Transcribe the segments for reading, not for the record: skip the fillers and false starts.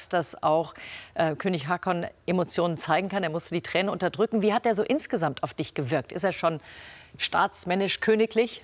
dass auch König Haakon Emotionen zeigen kann. Er musste die Tränen unterdrücken. Wie hat er so insgesamt auf dich gewirkt? Ist er schon staatsmännisch königlich?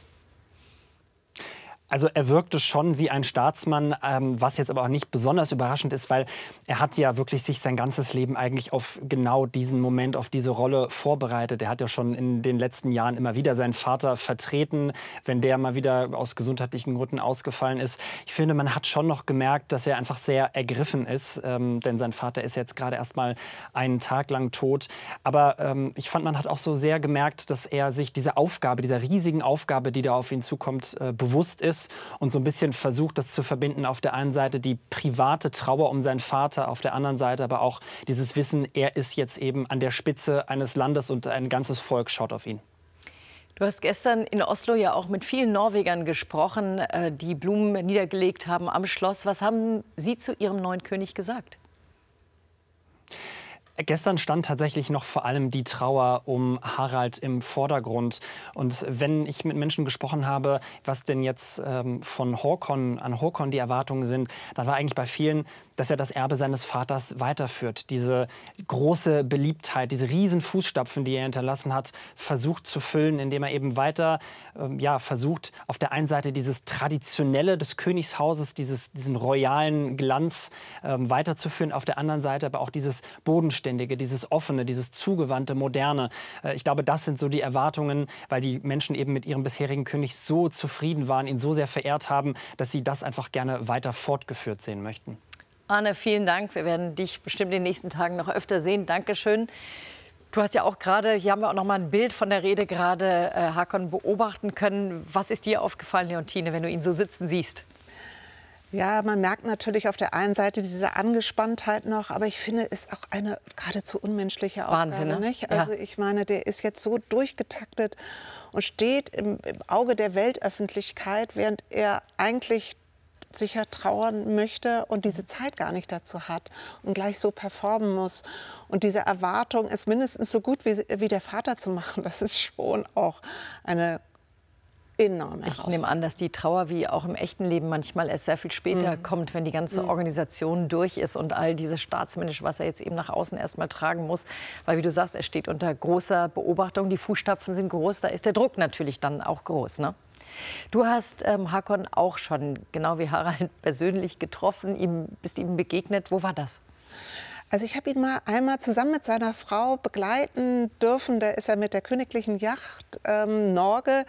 Also er wirkte schon wie ein Staatsmann, was jetzt aber auch nicht besonders überraschend ist, weil er hat ja wirklich sich sein ganzes Leben eigentlich auf genau diesen Moment, auf diese Rolle vorbereitet. Er hat ja schon in den letzten Jahren immer wieder seinen Vater vertreten, wenn der mal wieder aus gesundheitlichen Gründen ausgefallen ist. Ich finde, man hat schon noch gemerkt, dass er einfach sehr ergriffen ist, denn sein Vater ist jetzt gerade erst mal einen Tag lang tot. Aber ich fand, man hat auch so sehr gemerkt, dass er sich dieser Aufgabe, dieser riesigen Aufgabe, die da auf ihn zukommt, bewusst ist. Und so ein bisschen versucht, das zu verbinden. Auf der einen Seite die private Trauer um seinen Vater, auf der anderen Seite aber auch dieses Wissen, er ist jetzt eben an der Spitze eines Landes und ein ganzes Volk schaut auf ihn. Du hast gestern in Oslo ja auch mit vielen Norwegern gesprochen, die Blumen niedergelegt haben am Schloss. Was haben Sie zu Ihrem neuen König gesagt? Gestern stand tatsächlich noch vor allem die Trauer um Harald im Vordergrund. Und wenn ich mit Menschen gesprochen habe, was denn jetzt an Håkon die Erwartungen sind, dann war eigentlich bei vielen, dass er das Erbe seines Vaters weiterführt. Diese große Beliebtheit, diese riesen Fußstapfen, die er hinterlassen hat, versucht zu füllen, indem er eben weiter versucht, auf der einen Seite dieses Traditionelle des Königshauses, diesen royalen Glanz weiterzuführen, auf der anderen Seite aber auch dieses Bodenständige, dieses Offene, dieses Zugewandte, Moderne. Ich glaube, das sind so die Erwartungen, weil die Menschen eben mit ihrem bisherigen König so zufrieden waren, ihn so sehr verehrt haben, dass sie das einfach gerne weiter fortgeführt sehen möchten. Arne, vielen Dank. Wir werden dich bestimmt in den nächsten Tagen noch öfter sehen. Dankeschön. Du hast ja auch gerade, hier haben wir auch noch mal ein Bild von der Rede gerade, Haakon beobachten können. Was ist dir aufgefallen, Leontine, wenn du ihn so sitzen siehst? Ja, man merkt natürlich auf der einen Seite diese Angespanntheit noch, aber ich finde, es ist auch eine geradezu unmenschliche Aufgabe. Wahnsinn, ne? Nicht? Also ich meine, der ist jetzt so durchgetaktet und steht im Auge der Weltöffentlichkeit, während er eigentlich sicher trauern möchte und diese Zeit gar nicht dazu hat und gleich so performen muss. Und diese Erwartung, es mindestens so gut wie der Vater zu machen, das ist schon auch eine enorme Herausforderung. Ich nehme an, dass die Trauer wie auch im echten Leben manchmal erst sehr viel später kommt, wenn die ganze Organisation durch ist und all dieses Staatsmännische, was er jetzt eben nach außen erstmal tragen muss. Weil, wie du sagst, er steht unter großer Beobachtung, die Fußstapfen sind groß, da ist der Druck natürlich dann auch groß, ne? Du hast Haakon auch schon, genau wie Harald, persönlich getroffen, bist ihm begegnet. Wo war das? Also ich habe ihn mal einmal zusammen mit seiner Frau begleiten dürfen. Da ist er mit der königlichen Yacht Norge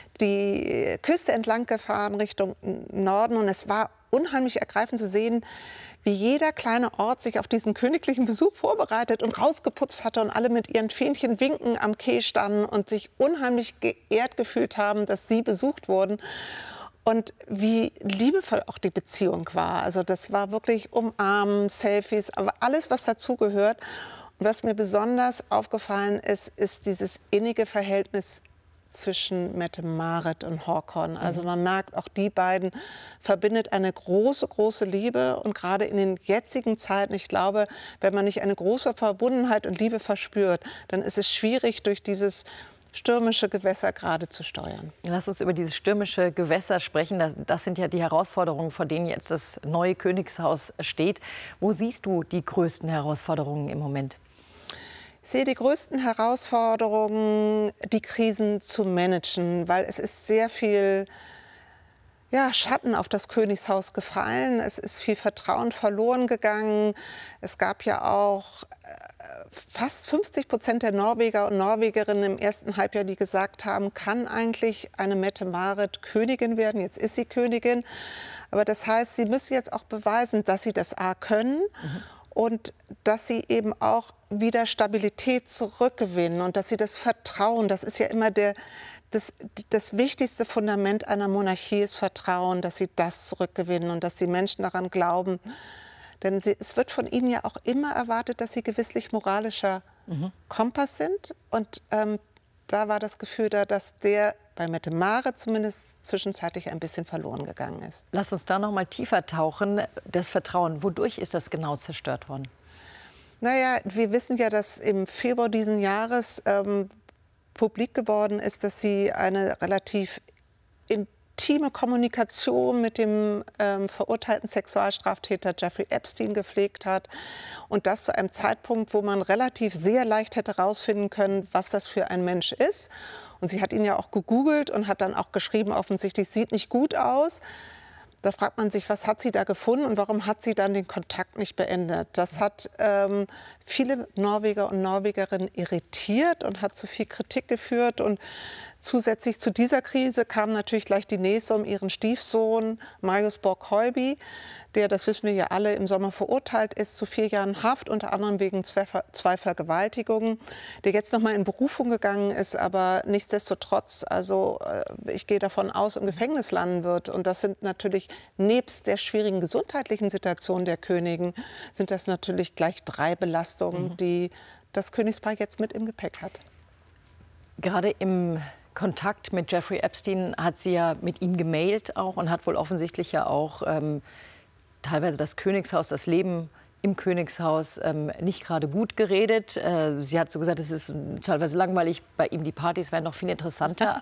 die Küste entlang gefahren Richtung Norden. Und es war unheimlich ergreifend zu sehen, wie jeder kleine Ort sich auf diesen königlichen Besuch vorbereitet und rausgeputzt hatte und alle mit ihren Fähnchen winken am Quai standen und sich unheimlich geehrt gefühlt haben, dass sie besucht wurden. Und wie liebevoll auch die Beziehung war. Also das war wirklich Umarmen, Selfies, aber alles, was dazugehört. Und was mir besonders aufgefallen ist, ist dieses innige Verhältnis zwischen Mette-Marit und Håkon. Also man merkt, auch die beiden verbindet eine große, große Liebe. Und gerade in den jetzigen Zeiten, ich glaube, wenn man nicht eine große Verbundenheit und Liebe verspürt, dann ist es schwierig, durch dieses stürmische Gewässer gerade zu steuern. Lass uns über dieses stürmische Gewässer sprechen. Das sind ja die Herausforderungen, vor denen jetzt das neue Königshaus steht. Wo siehst du die größten Herausforderungen im Moment? Ich sehe die größten Herausforderungen, die Krisen zu managen, weil es ist sehr viel Schatten auf das Königshaus gefallen. Es ist viel Vertrauen verloren gegangen. Es gab ja auch fast 50% der Norweger und Norwegerinnen im ersten Halbjahr, die gesagt haben, kann eigentlich eine Mette-Marit Königin werden? Jetzt ist sie Königin. Aber das heißt, sie müssen jetzt auch beweisen, dass sie das A können und dass sie eben auch wieder Stabilität zurückgewinnen und dass sie das Vertrauen, das ist ja immer das wichtigste Fundament einer Monarchie ist Vertrauen, dass sie das zurückgewinnen und dass die Menschen daran glauben. Denn es wird von ihnen ja auch immer erwartet, dass sie gewisslich moralischer Kompass sind. Und da war das Gefühl da, dass der bei Mette-Marit zumindest zwischenzeitlich ein bisschen verloren gegangen ist. Lass uns da noch mal tiefer tauchen. Das Vertrauen, wodurch ist das genau zerstört worden? Naja, wir wissen ja, dass im Februar diesen Jahres publik geworden ist, dass sie eine relativ intime Kommunikation mit dem verurteilten Sexualstraftäter Jeffrey Epstein gepflegt hat. Und das zu einem Zeitpunkt, wo man relativ sehr leicht hätte herausfinden können, was das für ein Mensch ist. Und sie hat ihn ja auch gegoogelt und hat dann auch geschrieben, offensichtlich sieht nicht gut aus. Da fragt man sich, was hat sie da gefunden und warum hat sie dann den Kontakt nicht beendet? Das hat viele Norweger und Norwegerinnen irritiert und hat zu viel Kritik geführt. Und zusätzlich zu dieser Krise kam natürlich gleich die nächste um ihren Stiefsohn Marius Borg-Heuby, der, das wissen wir ja alle, im Sommer verurteilt ist zu 4 Jahren Haft, unter anderem wegen 2 Vergewaltigungen, der jetzt noch mal in Berufung gegangen ist, aber nichtsdestotrotz, also ich gehe davon aus, im Gefängnis landen wird. Und das sind natürlich, nebst der schwierigen gesundheitlichen Situation der Königin, sind das natürlich gleich 3 Belastungen, die das Königspaar jetzt mit im Gepäck hat. Gerade im Kontakt mit Jeffrey Epstein hat sie ja mit ihm gemailt auch und hat wohl offensichtlich ja auch teilweise das Königshaus, das Leben im Königshaus nicht gerade gut geredet. Sie hat so gesagt, es ist teilweise langweilig, bei ihm die Partys wären noch viel interessanter.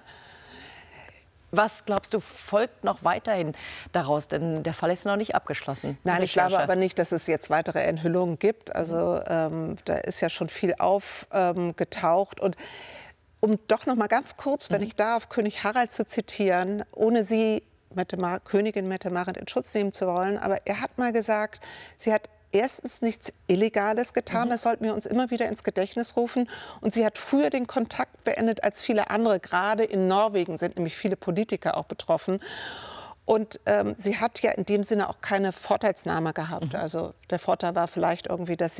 Was, glaubst du, folgt noch weiterhin daraus? Denn der Fall ist noch nicht abgeschlossen. Nein, ich glaube aber nicht, dass es jetzt weitere Enthüllungen gibt. Also da ist ja schon viel aufgetaucht. Und um doch noch mal ganz kurz, wenn ich darf, König Harald zu zitieren, ohne sie, Königin Mette-Marit, in Schutz nehmen zu wollen. Aber er hat mal gesagt, sie hat erstens nichts Illegales getan, das sollten wir uns immer wieder ins Gedächtnis rufen. Und sie hat früher den Kontakt beendet als viele andere. Gerade in Norwegen sind nämlich viele Politiker auch betroffen. Und sie hat ja in dem Sinne auch keine Vorteilsnahme gehabt. Also der Vorteil war vielleicht irgendwie, dass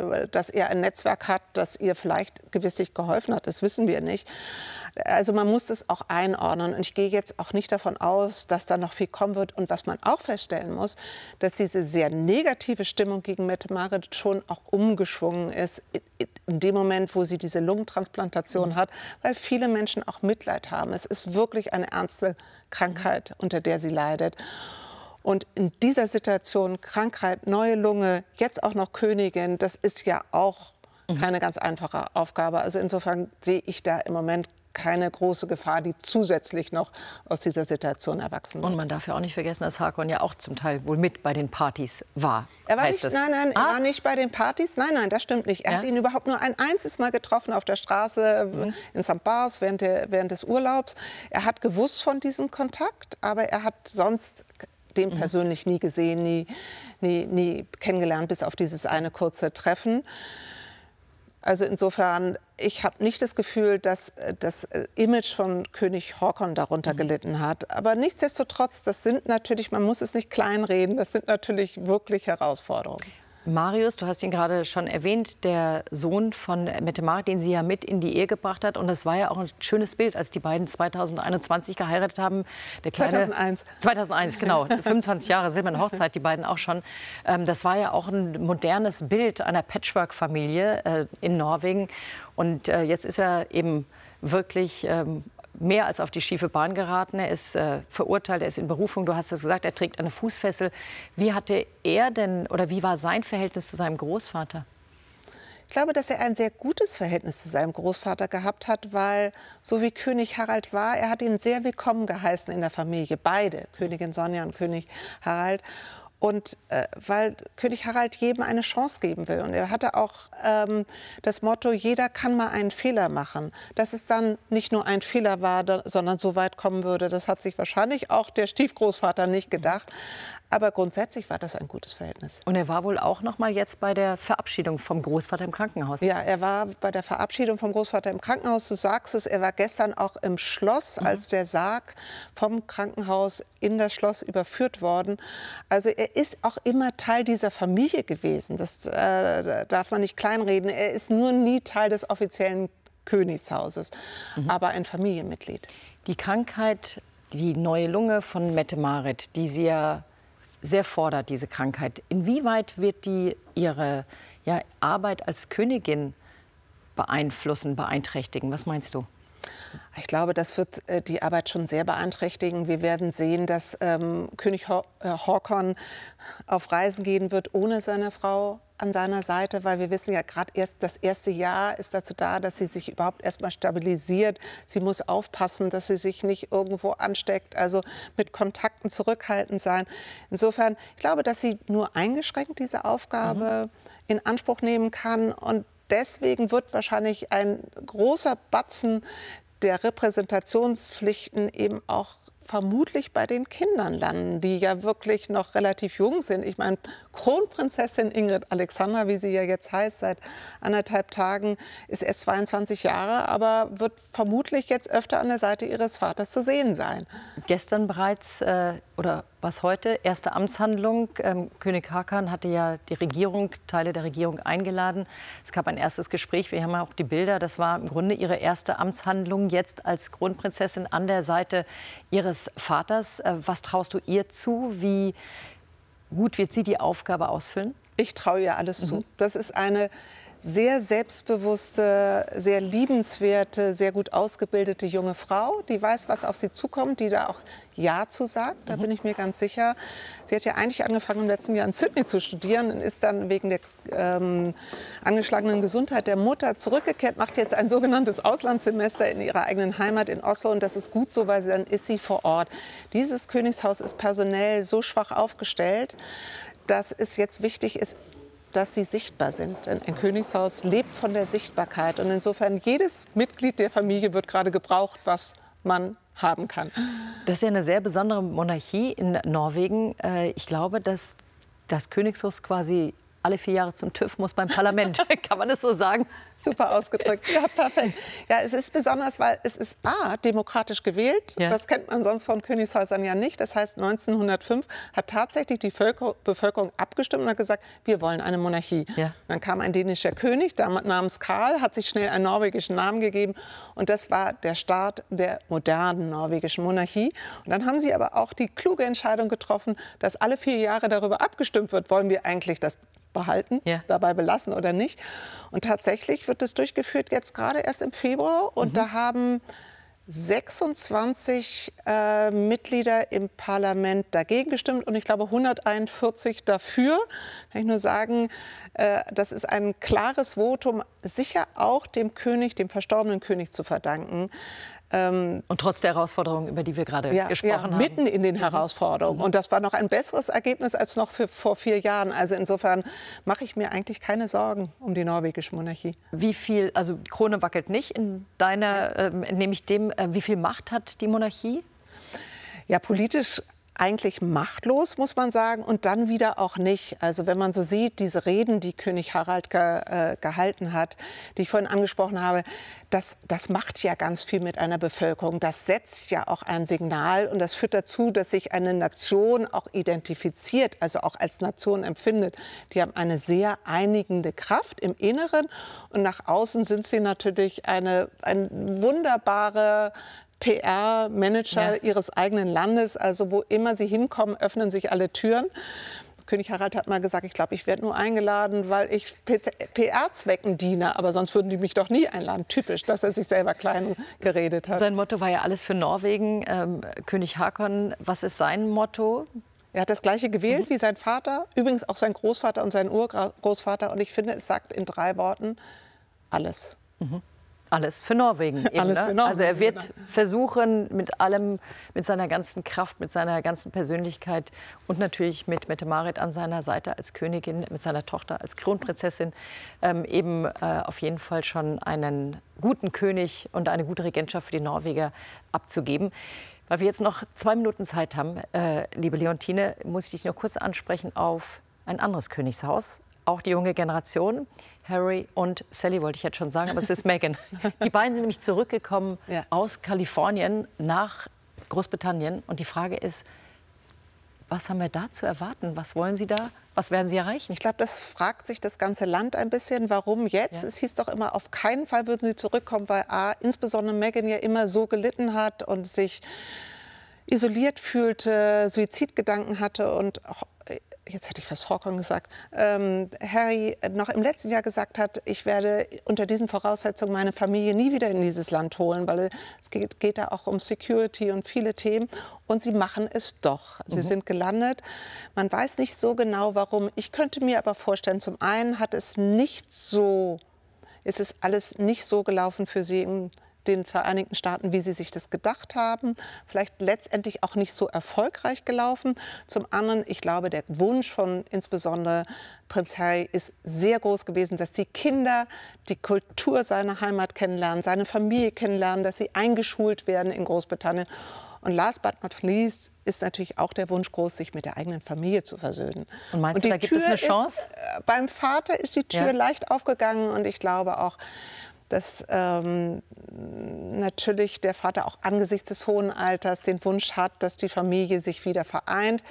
er ein Netzwerk hat, das ihr vielleicht gewisslich geholfen hat. Das wissen wir nicht. Also man muss es auch einordnen. Und ich gehe jetzt auch nicht davon aus, dass da noch viel kommen wird. Und was man auch feststellen muss, dass diese sehr negative Stimmung gegen Mette-Marit schon auch umgeschwungen ist in dem Moment, wo sie diese Lungentransplantation hat, weil viele Menschen auch Mitleid haben. Es ist wirklich eine ernste Krankheit, unter der sie leidet. Und in dieser Situation, Krankheit, neue Lunge, jetzt auch noch Königin, das ist ja auch keine ganz einfache Aufgabe. Also insofern sehe ich da im Moment keine große Gefahr, die zusätzlich noch aus dieser Situation erwachsen wird. Und man darf ja auch nicht vergessen, dass Håkon ja auch zum Teil wohl mit bei den Partys war. Er war nicht, er war nicht bei den Partys. Nein, das stimmt nicht. Er hat ihn überhaupt nur ein einziges Mal getroffen auf der Straße in St. Barts während des Urlaubs. Er hat gewusst von diesem Kontakt, aber er hat sonst den persönlich nie gesehen, nie kennengelernt, bis auf dieses eine kurze Treffen. Also insofern, ich habe nicht das Gefühl, dass das Image von König Håkon darunter gelitten hat. Aber nichtsdestotrotz, das sind natürlich, man muss es nicht kleinreden, das sind natürlich wirklich Herausforderungen. Marius, du hast ihn gerade schon erwähnt, der Sohn von Mette-Marit, den sie ja mit in die Ehe gebracht hat. Und das war ja auch ein schönes Bild, als die beiden 2021 geheiratet haben. Der kleine, 2001, genau. 25 Jahre silberne Hochzeit, die beiden auch schon. Das war ja auch ein modernes Bild einer Patchwork-Familie in Norwegen. Und jetzt ist er eben wirklich mehr als auf die schiefe Bahn geraten. Er ist verurteilt, er ist in Berufung. Du hast es gesagt, er trägt eine Fußfessel. Wie hatte er denn oder wie war sein Verhältnis zu seinem Großvater? Ich glaube, dass er ein sehr gutes Verhältnis zu seinem Großvater gehabt hat, weil, so wie König Harald war, er hat ihn sehr willkommen geheißen in der Familie. Beide, Königin Sonja und König Harald. Und weil König Harald jedem eine Chance geben will. Und er hatte auch das Motto, jeder kann mal einen Fehler machen. Dass es dann nicht nur ein Fehler war, sondern so weit kommen würde, das hat sich wahrscheinlich auch der Stiefgroßvater nicht gedacht. Aber grundsätzlich war das ein gutes Verhältnis. Und er war wohl auch noch mal jetzt bei der Verabschiedung vom Großvater im Krankenhaus. Ja, er war bei der Verabschiedung vom Großvater im Krankenhaus. Du sagst es, er war gestern auch im Schloss, als der Sarg vom Krankenhaus in das Schloss überführt worden. Also er ist auch immer Teil dieser Familie gewesen. Das darf man nicht kleinreden. Er ist nur nie Teil des offiziellen Königshauses, aber ein Familienmitglied. Die Krankheit, die neue Lunge von Mette-Marit, die sie ja sehr fordert, diese Krankheit. Inwieweit wird die ihre Arbeit als Königin beeinflussen, beeinträchtigen? Was meinst du? Ich glaube, das wird die Arbeit schon sehr beeinträchtigen. Wir werden sehen, dass König Haakon auf Reisen gehen wird ohne seine Frau an seiner Seite, weil wir wissen ja gerade erst, das erste Jahr ist dazu da, dass sie sich überhaupt erstmal stabilisiert. Sie muss aufpassen, dass sie sich nicht irgendwo ansteckt, also mit Kontakten zurückhaltend sein. Insofern, ich glaube, dass sie nur eingeschränkt diese Aufgabe in Anspruch nehmen kann, und deswegen wird wahrscheinlich ein großer Batzen der Repräsentationspflichten eben auch vermutlich bei den Kindern landen, die ja wirklich noch relativ jung sind. Ich meine, Kronprinzessin Ingrid Alexandra, wie sie ja jetzt heißt, seit 1,5 Tagen, ist erst 22 Jahre, aber wird vermutlich jetzt öfter an der Seite ihres Vaters zu sehen sein. Gestern bereits, oder was heute, erste Amtshandlung. König Haakon hatte ja die Regierung, Teile der Regierung eingeladen. Es gab ein erstes Gespräch, wir haben ja auch die Bilder. Das war im Grunde ihre erste Amtshandlung jetzt als Kronprinzessin an der Seite ihres Vaters. Was traust du ihr zu? Wie gut wird sie die Aufgabe ausfüllen? Ich traue ihr alles zu. Das ist eine sehr selbstbewusste, sehr liebenswerte, sehr gut ausgebildete junge Frau, die weiß, was auf sie zukommt, die da auch Ja zu sagt, da bin ich mir ganz sicher. Sie hat ja eigentlich angefangen, im letzten Jahr in Sydney zu studieren und ist dann wegen der angeschlagenen Gesundheit der Mutter zurückgekehrt, macht jetzt ein sogenanntes Auslandssemester in ihrer eigenen Heimat in Oslo, und das ist gut so, weil dann ist sie vor Ort. Dieses Königshaus ist personell so schwach aufgestellt, dass es jetzt wichtig ist, dass sie sichtbar sind. Denn ein Königshaus lebt von der Sichtbarkeit. Und insofern, jedes Mitglied der Familie wird gerade gebraucht, was man haben kann. Das ist ja eine sehr besondere Monarchie in Norwegen. Ich glaube, dass das Königshaus quasi alle 4 Jahre zum TÜV muss beim Parlament. Kann man das so sagen? Super ausgedrückt. Ja, perfekt. Ja, es ist besonders, weil es ist demokratisch gewählt. Ja. Das kennt man sonst von Königshäusern ja nicht. Das heißt, 1905 hat tatsächlich die Bevölkerung abgestimmt und hat gesagt, wir wollen eine Monarchie. Ja. Dann kam ein dänischer König namens Karl, hat sich schnell einen norwegischen Namen gegeben. Und das war der Start der modernen norwegischen Monarchie. Und dann haben sie aber auch die kluge Entscheidung getroffen, dass alle 4 Jahre darüber abgestimmt wird, wollen wir eigentlich das behalten, dabei belassen oder nicht. Und tatsächlich wird es durchgeführt jetzt gerade erst im Februar. Und da haben 26 Mitglieder im Parlament dagegen gestimmt und ich glaube 141 dafür. Kann ich nur sagen, das ist ein klares Votum, sicher auch dem König, dem verstorbenen König zu verdanken. Und trotz der Herausforderungen, über die wir gerade gesprochen haben. Mitten in den Herausforderungen. Und das war noch ein besseres Ergebnis als noch vor 4 Jahren. Also insofern mache ich mir eigentlich keine Sorgen um die norwegische Monarchie. Wie viel, also die Krone wackelt nicht in deiner, entnehme ich dem, wie viel Macht hat die Monarchie? Ja, politisch eigentlich machtlos, muss man sagen, und dann wieder auch nicht. Also wenn man so sieht, diese Reden, die König Harald gehalten hat, die ich vorhin angesprochen habe, das macht ja ganz viel mit einer Bevölkerung. Das setzt ja auch ein Signal und das führt dazu, dass sich eine Nation auch identifiziert, also auch als Nation empfindet. Die haben eine sehr einigende Kraft im Inneren und nach außen sind sie natürlich ein wunderbare PR-Manager ihres eigenen Landes. Also wo immer sie hinkommen, öffnen sich alle Türen. König Harald hat mal gesagt, ich glaube, ich werde nur eingeladen, weil ich PR-Zwecken diene. Aber sonst würden die mich doch nie einladen. Typisch, dass er sich selber klein geredet hat. Sein Motto war ja alles für Norwegen. König Haakon, was ist sein Motto? Er hat das Gleiche gewählt wie sein Vater. Übrigens auch sein Großvater und sein Urgroßvater. Und ich finde, es sagt in 3 Worten alles. Alles für Norwegen. Eben, Alles für Norwegen, also er wird versuchen, mit allem, mit seiner ganzen Kraft, mit seiner ganzen Persönlichkeit und natürlich mit Mette-Marit an seiner Seite als Königin, mit seiner Tochter als Kronprinzessin, auf jeden Fall schon einen guten König und eine gute Regentschaft für die Norweger abzugeben. Weil wir jetzt noch 2 Minuten Zeit haben, liebe Leontine, muss ich dich noch kurz ansprechen auf ein anderes Königshaus. Auch die junge Generation, Harry und Sally wollte ich jetzt schon sagen, aber es ist Meghan. Die beiden sind nämlich zurückgekommen aus Kalifornien nach Großbritannien. Und die Frage ist, was haben wir da zu erwarten? Was wollen Sie da? Was werden Sie erreichen? Ich glaube, das fragt sich das ganze Land ein bisschen. Warum jetzt? Ja. Es hieß doch immer, auf keinen Fall würden sie zurückkommen, weil insbesondere Meghan ja immer so gelitten hat und sich isoliert fühlte, Suizidgedanken hatte. Und jetzt hätte ich fast Horkon gesagt, Harry noch im letzten Jahr gesagt hat, ich werde unter diesen Voraussetzungen meine Familie nie wieder in dieses Land holen, weil es geht da auch um Security und viele Themen. Und sie machen es doch. Sie sind gelandet. Man weiß nicht so genau, warum. Ich könnte mir aber vorstellen, zum einen ist es alles nicht so gelaufen für sie in den Vereinigten Staaten, wie sie sich das gedacht haben. Vielleicht letztendlich auch nicht so erfolgreich gelaufen. Zum anderen, ich glaube, der Wunsch von insbesondere Prinz Harry ist sehr groß gewesen, dass die Kinder die Kultur seiner Heimat kennenlernen, seine Familie kennenlernen, dass sie eingeschult werden in Großbritannien. Und last but not least ist natürlich auch der Wunsch groß, sich mit der eigenen Familie zu versöhnen. Und meinst du, da gibt es eine Chance? Beim Vater ist die Tür leicht aufgegangen und ich glaube auch, dass natürlich der Vater auch angesichts des hohen Alters den Wunsch hat, dass die Familie sich wieder vereint.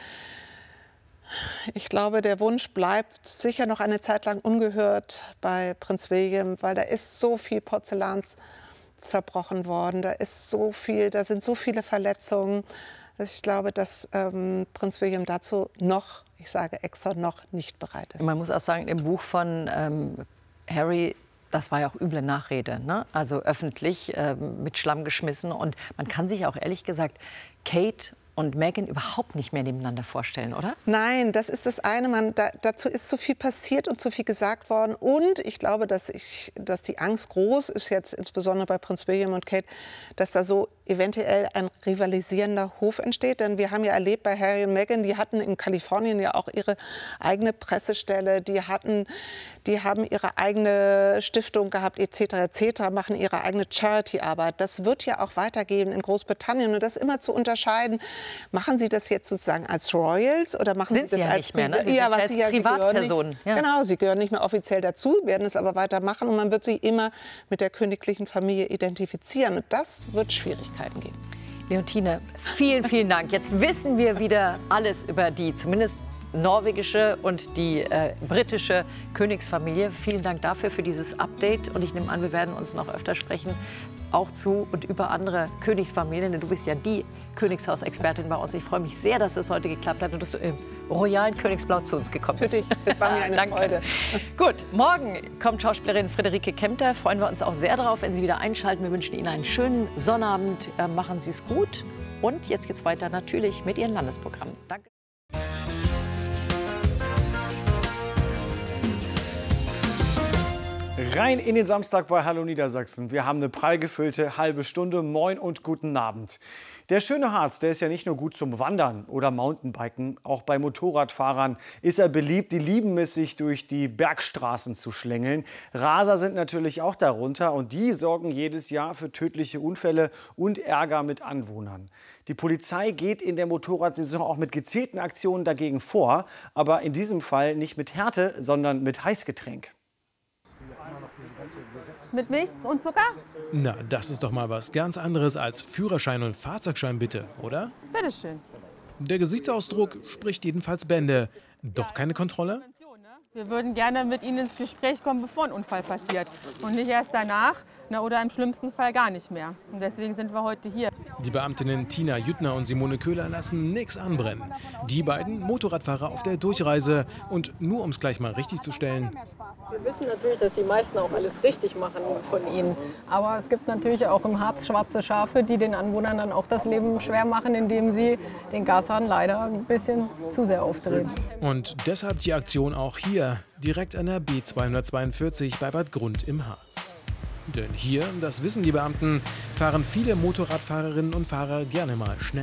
Ich glaube, der Wunsch bleibt sicher noch eine Zeit lang ungehört bei Prinz William, weil da ist so viel Porzellans zerbrochen worden, da sind so viele Verletzungen, dass ich glaube, dass Prinz William dazu noch, ich sage extra noch, nicht bereit ist. Man muss auch sagen, im Buch von Harry, das war ja auch üble Nachrede, ne? Also öffentlich mit Schlamm geschmissen. Und man kann sich auch ehrlich gesagt Kate und Meghan überhaupt nicht mehr nebeneinander vorstellen, oder? Nein, das ist das eine. Dazu ist so viel passiert und so viel gesagt worden. Und ich glaube, dass die Angst groß ist, jetzt insbesondere bei Prinz William und Kate, dass da so eventuell ein rivalisierender Hof entsteht. Denn wir haben ja erlebt bei Harry und Meghan, die hatten in Kalifornien ja auch ihre eigene Pressestelle, die haben ihre eigene Stiftung gehabt, etc., machen ihre eigene Charity-Arbeit. Das wird ja auch weitergehen in Großbritannien. Und das immer zu unterscheiden, machen Sie das jetzt sozusagen als Royals oder machen Sie das als nicht mehr, ne? Sie sind als Privatpersonen. Ja. Genau, Sie gehören nicht mehr offiziell dazu, werden es aber weitermachen und man wird sie immer mit der königlichen Familie identifizieren. Und das wird Schwierigkeiten geben. Leontine, vielen, vielen Dank. Jetzt wissen wir wieder alles über die zumindest norwegische und die britische Königsfamilie. Vielen Dank dafür, für dieses Update. Und ich nehme an, wir werden uns noch öfter sprechen, auch zu und über andere Königsfamilien. Denn du bist ja die Königshausexpertin bei uns. Ich freue mich sehr, dass es heute geklappt hat und dass du im royalen Königsblau zu uns gekommen bist. Für dich, das war mir eine Freude. Gut, morgen kommt Schauspielerin Friederike Kempter. Freuen wir uns auch sehr darauf, wenn Sie wieder einschalten. Wir wünschen Ihnen einen schönen Sonnabend. Machen Sie es gut. Und jetzt geht's weiter natürlich mit Ihren Landesprogrammen. Danke. Rein in den Samstag bei Hallo Niedersachsen. Wir haben eine prall gefüllte halbe Stunde. Moin und guten Abend. Der schöne Harz, der ist ja nicht nur gut zum Wandern oder Mountainbiken. Auch bei Motorradfahrern ist er beliebt. Die lieben es, sich durch die Bergstraßen zu schlängeln. Raser sind natürlich auch darunter und die sorgen jedes Jahr für tödliche Unfälle und Ärger mit Anwohnern. Die Polizei geht in der Motorradsaison auch mit gezielten Aktionen dagegen vor. Aber in diesem Fall nicht mit Härte, sondern mit Heißgetränk. Mit Milch und Zucker? Na, das ist doch mal was ganz anderes als Führerschein und Fahrzeugschein bitte, oder? Bitteschön. Der Gesichtsausdruck spricht jedenfalls Bände. Doch keine Kontrolle? Wir würden gerne mit Ihnen ins Gespräch kommen, bevor ein Unfall passiert. Und nicht erst danach, oder im schlimmsten Fall gar nicht mehr. Und deswegen sind wir heute hier. Die Beamtinnen Tina Jüttner und Simone Köhler lassen nichts anbrennen. Die beiden Motorradfahrer auf der Durchreise. Und nur um es gleich mal richtig zu stellen. Wir wissen natürlich, dass die meisten auch alles richtig machen von ihnen. Aber es gibt natürlich auch im Harz schwarze Schafe, die den Anwohnern dann auch das Leben schwer machen, indem sie den Gashahn leider ein bisschen zu sehr aufdrehen. Und deshalb die Aktion auch hier, direkt an der B242 bei Bad Grund im Harz. Denn hier, das wissen die Beamten, fahren viele Motorradfahrerinnen und Fahrer gerne mal schnell.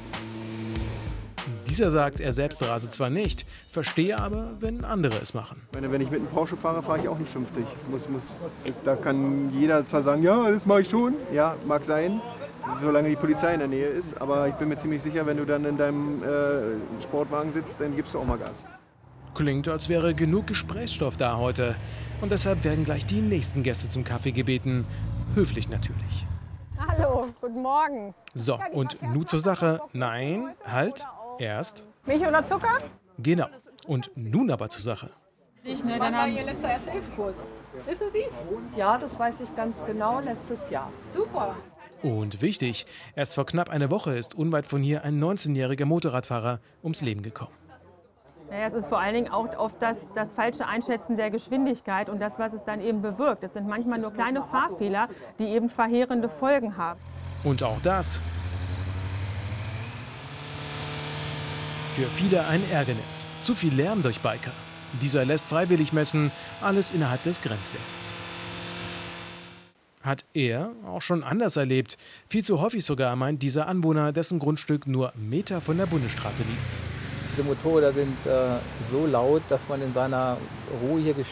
Dieser sagt, er selbst rase zwar nicht, verstehe aber, wenn andere es machen. Wenn ich mit einem Porsche fahre, fahre ich auch nicht 50. Da kann jeder zwar sagen, ja, das mache ich schon. Ja, mag sein, solange die Polizei in der Nähe ist. Aber ich bin mir ziemlich sicher, wenn du dann in deinem Sportwagen sitzt, dann gibst du auch mal Gas. Klingt, als wäre genug Gesprächsstoff da heute. Und deshalb werden gleich die nächsten Gäste zum Kaffee gebeten. Höflich natürlich. Hallo, guten Morgen. So, und nun zur Sache. Nein, halt, erst. Milch oder Zucker? Genau. Und nun aber zur Sache. Wann war Ihr letzter Erste-Hilfe-Kurs? Wissen Sie es? Ja, das weiß ich ganz genau, letztes Jahr. Super. Und wichtig, erst vor knapp einer Woche ist unweit von hier ein 19-jähriger Motorradfahrer ums Leben gekommen. Naja, es ist vor allen Dingen auch oft das falsche Einschätzen der Geschwindigkeit und das, was es dann eben bewirkt. Es sind manchmal nur kleine Fahrfehler, die eben verheerende Folgen haben. Und auch das für viele ein Ärgernis. Zu viel Lärm durch Biker. Dieser lässt freiwillig messen, alles innerhalb des Grenzwerts. Hat er auch schon anders erlebt. Viel zu häufig sogar, meint dieser Anwohner, dessen Grundstück nur Meter von der Bundesstraße liegt. Die Motorräder sind so laut, dass man in seiner ruhigen